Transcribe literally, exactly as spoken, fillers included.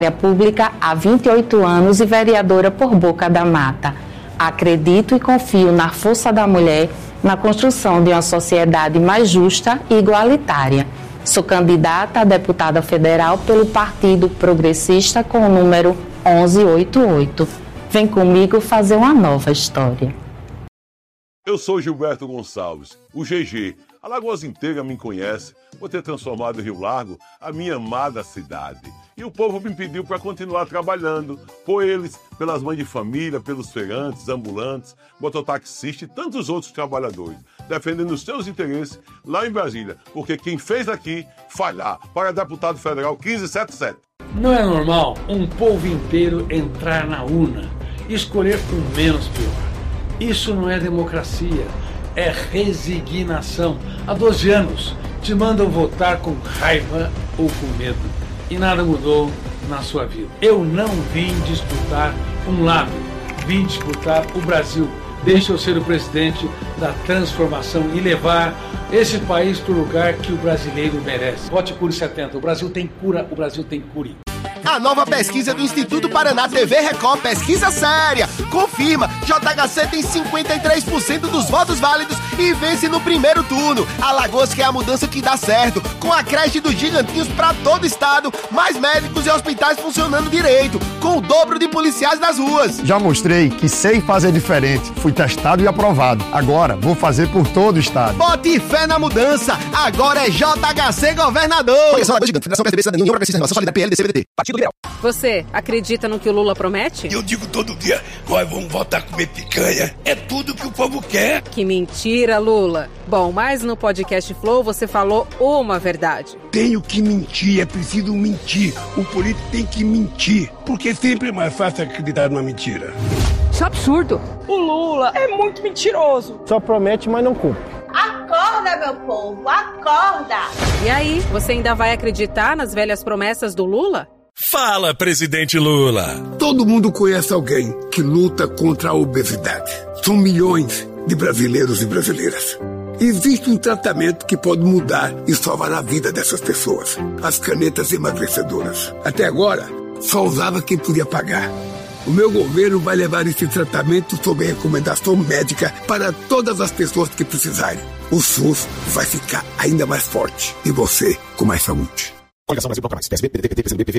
Pública há vinte e oito anos e vereadora por Boca da Mata. Acredito e confio na força da mulher na construção de uma sociedade mais justa e igualitária. Sou candidata a deputada federal pelo Partido Progressista com o número onze oitenta e oito. Vem comigo fazer uma nova história. Eu sou Gilberto Gonçalves, o G G. A Alagoas inteira me conhece por ter transformado Rio Largo a minha amada cidade. E o povo me pediu para continuar trabalhando, por eles, pelas mães de família, pelos feirantes, ambulantes, mototaxistas e tantos outros trabalhadores, defendendo os seus interesses lá em Brasília, porque quem fez aqui, falhar. Para deputado federal quinze setenta e sete. Não é normal um povo inteiro entrar na urna e escolher o menos pior. Isso não é democracia, é resignação. Há doze anos te mandam votar com raiva ou com medo e nada mudou na sua vida. Eu não vim disputar um lado, vim disputar o Brasil. Deixa eu ser o presidente da transformação e levar esse país para o lugar que o brasileiro merece. Vote Cure setenta. O Brasil tem cura, o Brasil tem cure. A nova pesquisa do Instituto Paraná T V Record, pesquisa séria, confirma, J H C tem cinquenta e três por cento dos votos válidos e vence no primeiro turno. Alagoas quer a mudança que dá certo, com a creche dos gigantinhos para todo o estado, mais médicos e hospitais funcionando direito, com o dobro de policiais nas ruas. Já mostrei que sei fazer diferente, fui testado e aprovado. Agora vou fazer por todo o estado. Bote fé na mudança, agora é J H C governador. Olha só, Alagoas Gigante, Federação P S D B, Cidadania, União Progressista, Renovação, Solidariedade, P L, D C, V D T, Partido Liberal. Você acredita no que o Lula promete? Eu digo todo dia, nós vamos voltar a comer picanha. É tudo que o povo quer. Que mentira, Lula. Bom, mas no podcast Flow você falou uma verdade. Tenho que mentir, é preciso mentir. O político tem que mentir, porque sempre é mais fácil acreditar numa mentira. Isso é absurdo. O Lula é muito mentiroso. Só promete, mas não cumpre. Acorda, meu povo, acorda! E aí, você ainda vai acreditar nas velhas promessas do Lula? Fala, presidente Lula! Todo mundo conhece alguém que luta contra a obesidade. São milhões de brasileiros e brasileiras. Existe um tratamento que pode mudar e salvar a vida dessas pessoas. As canetas emagrecedoras. Até agora, só usava quem podia pagar. O meu governo vai levar esse tratamento sob recomendação médica para todas as pessoas que precisarem. O SUS vai ficar ainda mais forte e você com mais saúde. Coligação Brasil Procura Mais, P S B, P D T, P T, P C B, P V,